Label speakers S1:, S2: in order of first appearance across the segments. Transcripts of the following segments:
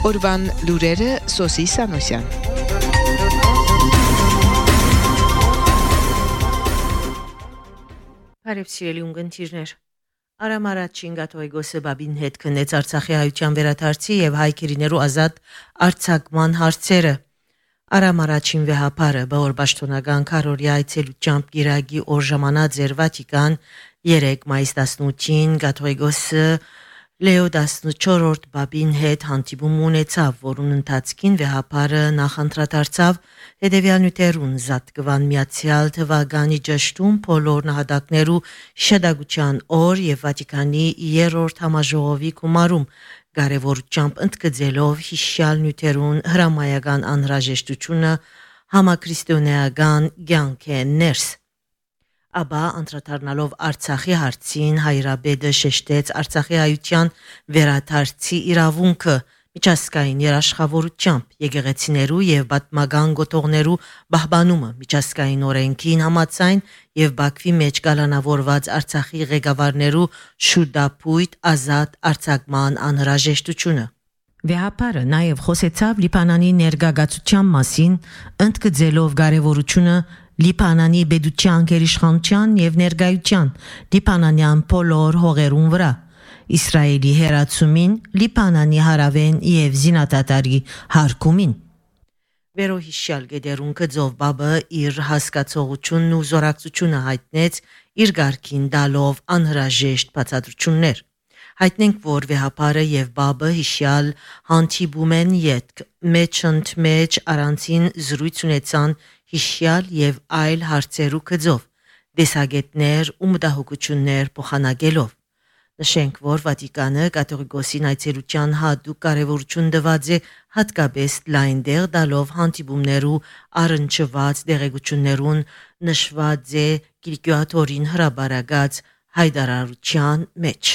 S1: Օրվան լուրերը Սոսի Սանոսյան։
S2: Բարև սիրելի ունգընտիրներ։ Արամ առաջին Գաթողիկոսը Բաբին հետ քննեց Արցախի հայության վերադարձի եւ հայ քիրիներու ազատ արձակման հարցերը։ Արամ առաջին վեհապարը բոր պաշտոնական քարորիա այցելությամբ գիրագի օր ժամանած էր Վատիկան 3 մայիս 18-ին Գաթողիկոսը Լեո 14-րդ Բաբին հետ հանդիպում ունեցավ, որուն ընթացքին վեհապարը նախընտրադարձավ հետևյալ նյութերուն զատկվան միացյալ թվականի ճշտում բոլոր նահատակներու շեդագության օր եւ Վատիկանի 3-րդ համաժողովի գումարում կարևորությամբ ընդգծելով հիշյալ նյութերուն հրամայական անհրաժեշտությունը համաքրիստոնեական կյանքի ներս։ Աբա անդրադառնալով Արցախի հարցին հայրաբեդը շեշտեց Արցախի հայության վերադարձի իրավունքը միջազգային երաշխավորությամբ եկեղեցիներու եւ պատմական գոտողներու պահպանումը միջազգային օրենքին համաձայն եւ Բաքվի մեջ գալանավորված Արցախի ղեկավարներու շուտապույտ ազատ արձակման անհրաժեշտությունը։ Վեհապարը նաեւ խոսեցավ Լիբանանի ներգաղացության մասին, ընդգծելով կարևորությունը Լիբանանի բեդության գերիշխանության եւ ներգայության Լիբանանյան բոլոր հողերուն վրա Իսրայելի հերացումին Լիբանանի հարավեն եւ զինադատարի հարկումին Վերոհիշյալ գեդերուն կձով բաբը իր հասկացողությունն ու զորակցությունը հայտնեց իր գարքին դալով անհրաժեշտ բացատրություններ հայտնենք որ վեհապարը եւ բաբը հիշյալ հանդիպում են յետք մեջընդ առանցին զրույց ունեցան հիշյալ եւ այլ հարցերու կձով դեսագետներ ու մտահոգություններ փոխանակելով նշենք որ Վատիկանը կաթողիկոսին այցելության հատուկ կարևորություն տված է հատկապես լայնդեղ դալով հանդիպումներու առնչված դեղեցություններուն նշված է Կիրկյատորին հրաբարագած հայտարարության մեջ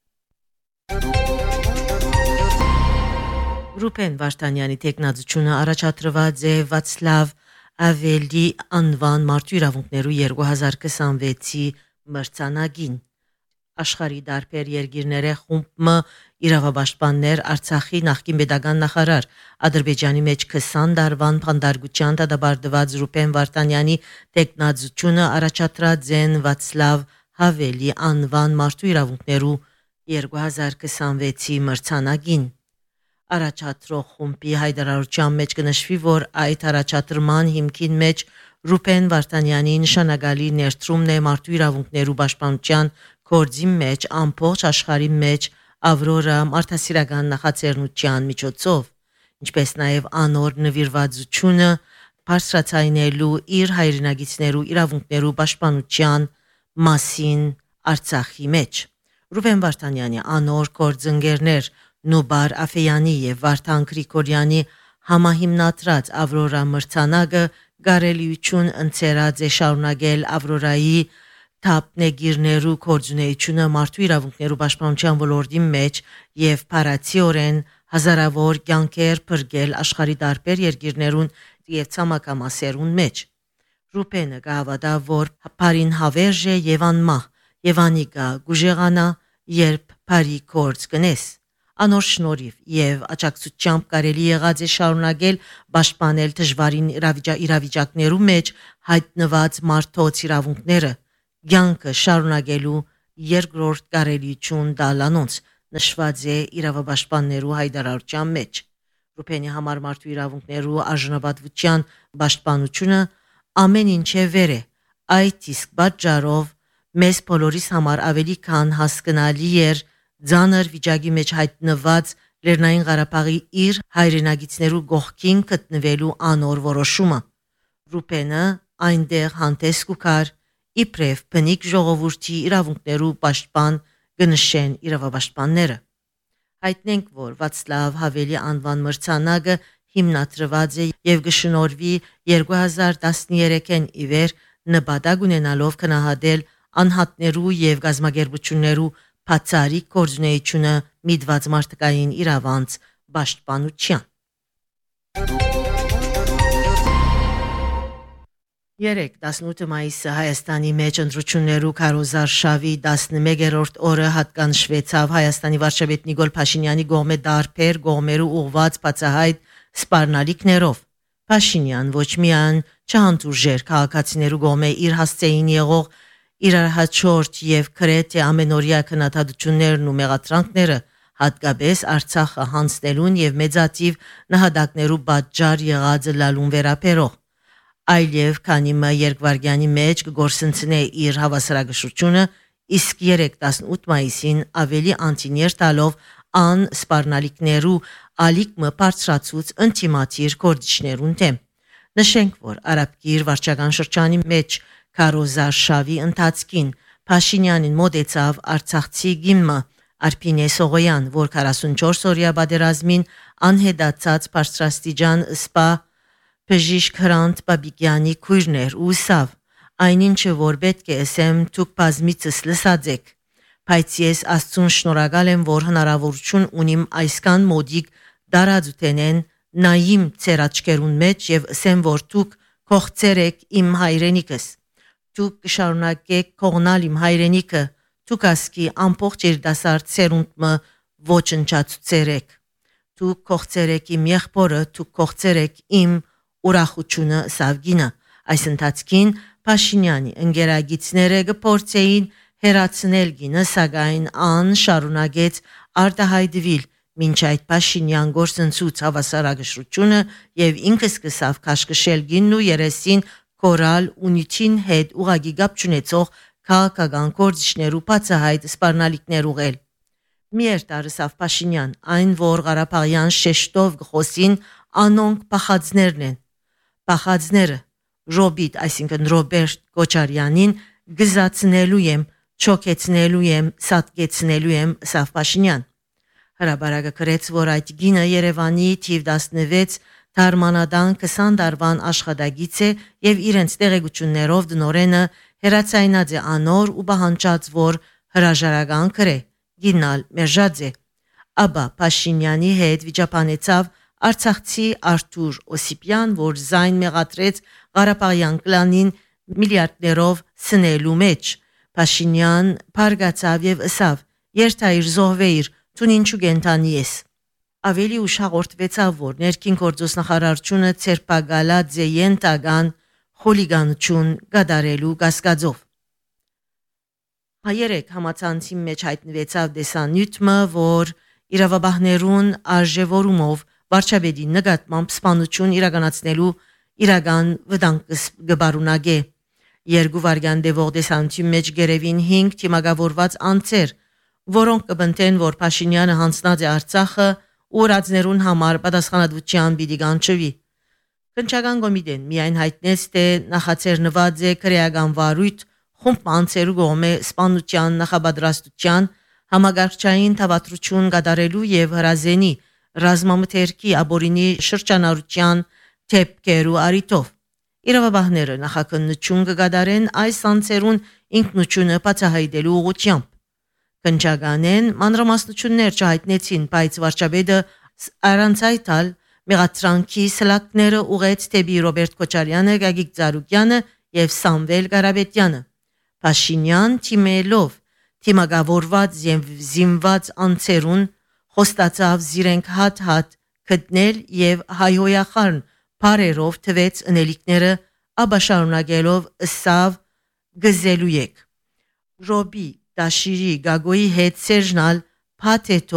S2: Ռուբեն Վարդանյանի տեխնազությունը առաջադրված է Վացլավ Ավելի անվան մարդու իրավունքներու 2026-ի մրցանակին Աշխարհի դարբեր երկիրները խումբը իրավապաշտպաններ Արցախի նախկին pedagogan նախարար Ադրբեջանի մեջ 20 տարվան փանդարգության դադարդված Ռուբեն Վարդանյանի տեխնազությունը առաջադրած են Վացլավ Հավելի անվան մարդու իրավունքներու 2026-ի մրցանակին Առաջադրող խումբի հայտարարության մեջ կնշվի, որ այդ առաջադրման հիմքին մեջ Ռուբեն Վարդանյանի նշանակալի ներդրումն է մարդու իրավունքներու պաշտպանության գործի մեջ ամբողջ աշխարհի մեջ Ավրորա մարդասիրական նախաձեռնության միջոցով, ինչպես նաև անոր նվիրվածությունը բարձրացնելու իր հայրենագիտներու իրավունքներու պաշտպանության մասին Արցախի մեջ։ Ռուբեն Վարդանյանի անոր գործընկերներ Նուբար Աֆեյանի եւ Վարդան Գրիգորյանի համահիմնադրած Ավրորա մրցանակը գարելիություն ընծերած է շարունակել Ավրորայի թափնեգիրներու կորձունեությունը մարդու իրավունքներու պաշտպանության ոլորտի մեջ եւ փարացիորեն հազարավոր կյանքեր փրկել աշխարհի տարբեր երկիրներուն եւ ցամաքամասերուն մեջ Ռուբենը գավադա որ բարին հավերժ է եւ անմահ եւ անիկա գուժեղանա երբ բարի կորձ կնես Անոր շնորհիվ եւ աջակցությամբ կարելի եղած է շարունակել պաշտպանել դժվարին իրավիճակներու մեջ հայտնված մարդոց իրավունքները Գյանքը շարունակելու երկրորդ կարելիություն դալանոնց նշված է իրավապաշտպաններու հայտարարության մեջ Ռուբենի համար մարդու իրավունքներու արժանապատվության պաշտպանությունը ամեն ինչ է վեր է այդ իսկ պատճառով մեզ բոլորիս համար ավելի քան հասկանալի էր Ձանր վիճակի մեջ հայտնված Լեռնային Ղարաբաղի իր հայրենագիտներու գողքին գտնվելու անոր որոշումը Ռուբենը այնտեղ հանդես կուքար իբրև բնիկ ժողովրդի իրավունքներու պաշտպան գնշեն իրավապաշտպանները Հայտնենք որ Վացլավ Հավելի անվան մրցանակը հիմնադրված է եւ գշնորվի 2013-ին ի վեր նպատակ ունենալով քնահատել անհատներու եւ գազագերբություններու Բացարիք գործունեությունը միտված մարդկային իրավանց պաշտպանության 18 մայիսը Հայաստանի մեջ ընտրություններու քարոզարշավի 11-րդ օրը հատկանշվեցավ Հայաստանի վարչապետ Նիկոլ Փաշինյանի կողմէ դարբեր կողմերու ուղված բացահայտ սպառնալիքներով։ Փաշինյան ոչ միայն չհանդուրժեր քաղաքացիներու կողմէ իր հասցեին եղող իրարահաջորդ եւ քրեթե ամենօրյա քննադատություններն ու մեղադրանքները, հատկապես Արցախը հանձնելուն եւ մեծատիվ նահատակներու պատճառ եղած լալուն վերապերող, այլև քանի մը երկվարգյանի մեջ կգործընծնե իր հավասարակշռությունը, իսկ 18 մայիսին ավելի անտիներ տալով ան սպառնալիքներու ալիքմը բարձրացուց ինտիմատիր կորդիչներուն դեմ։ Նշենք, որ Արաբկիր վարչական շրջանի մեջ քարոզարշավի ընթացքին Փաշինյանին մոտեցավ Արցախցի գիմը Արփինե Սողոյան, որ 44 օրյա պատերազմին անհետացած բարձրաստիճան սպա Բժիշկ Հրանտ Բաբիկյանի քույրներ ու սավ, այնինչը որ պետք է ասեմ դուք բազմիցս լսած եք, բայց ես Աստծուն շնորհակալ եմ, որ հնարավորություն ունիմ այսքան մոդիկ դարածութենեն նայիմ ձեր աչքերուն մեջ եւ ասեմ, որ դուք կողծերեք իմ հայրենիքս, դուք կշարունակեք կողնալ իմ հայրենիքը, դուք ասկի ամբողջ երդասարդ սերունդը ոչնչացուցերեք, դուք կողծերեք իմ եղբորը, դուք կողծերեք իմ ուրախությունը սավգինը։ Այս ընթացքին Փաշինյանի ընկերագիցները կփորձեին հերացնել գինը, սակայն ան շարունակեց արտահայտվել, մինչ այդ Փաշինյան գործընծուց հավասարակշռությունը եւ ինքը սկսավ քաշքշել գինն ու երեսին կորալ ունիչին հետ ուղագի գապ չունեցող քաղաքական գործիչներու բացահայտ սպառնալիքներ ուղել։ Մերտարսավ Փաշինյան, այն որ Ղարաբաղյան շեշտով գխոսին անոնք փախածներն են։ Փախածները Ռոբիտ, այսինքն Ռոբերտ Քոչարյանին գզացնելու եմ, չոքեցնելու եմ, սատկեցնելու եմ Սավ Փաշինյան։ Հրաբարակը գրեց, որ այդ գինը Երևանի թիվ 16 Թարմանադան 20 տարվան աշխատագիծ է եւ իրենց տեղեկություններով դնորենը հերացայնած է անոր ու բահանջած, որ հրաժարական կրե, գինալ մերժած է։ Աբա Փաշինյանի հետ վիճապանեցավ Արցախցի Արթուր Օսիպյան, որ զայն մեղադրեց Ղարաբաղյան կլանին միլիարդներով սնելու մեջ։ Փաշինյան բարգացավ եւ ասավ. «Երթայր զոհվեիր, ցուն ինչու գենտանի ես»։ Ավելի ուշ հաղորդվեցավ, որ ներքին գործոստնախարարությունը ցերպագալած է յենտագան խոլիգանություն գդարելու կասկածով։ Հայերեք համացանցի մեջ հայտնվեցավ դեսանյութը, որ իրավաբաններուն արժևորումով վարչապետի նկատմամբ սպանություն իրականացնելու իրական վտանգ կբարունագե։ Երկու վայրկյան դեպող դեսանյութի մեջ գերևին 5 թիմակավորված անձեր, որոնք կբնթեն, որ Փաշինյանը հանձնած է Արցախը ուրացներուն համար պատասխանատվության պիտի կանչվի։ Քննչական կոմիտեն միայն հայտնեց, թե նախաձեռնված է քրեական վարույթ խումբ անձերու կողմէ սպանության նախապատրաստության համագարկչային թավատրություն կատարելու եւ հրազենի ռազմամթերքի աբորինի շրջանառության թեփքերու արիտով։ Իրավաբանները նախաքննություն կկատարեն այս անձերուն ինքնությունը բացահայտելու ուղղությամբ։ Քննչականեն մանրամասնություններ չհայտնեցին, բայց վարչապետը առանցայտալ մեղադրանքի սլակները ուղեց թեպի Ռոբերտ Քոչարյանը, Գագիկ Ծառուկյանը եւ Սամվել Ղարաբետյանը։ Փաշինյան թիմելով թիմակավորված եւ զինված անձերուն խոստացավ զիրենք հատ-հատ գտնել եւ հայհոյախառն բարերով թվեց ընելիքները, ապա շարունակելով ըսավ գզելու եք։ Ռոբի Դաշիրի Գագոյի հետ Սերժնալ Փաթեթո